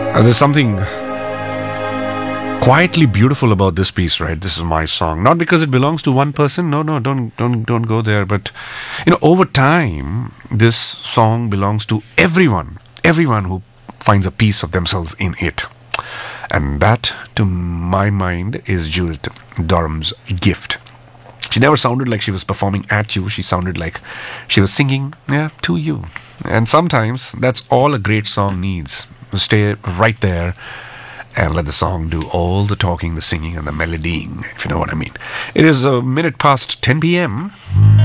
There's something quietly beautiful about this piece, right? This is my song, not because it belongs to one person. No, no, don't go there. But over time, this song belongs to everyone who finds a piece of themselves in it. And that, to my mind, is Judith Durham's gift. She never sounded like she was performing at you. She sounded like she was singing, yeah, to you. And sometimes that's all a great song needs. Stay right there and let the song do all the talking, the singing, and the melodying, if you know what I mean. It is a minute past 10 p.m.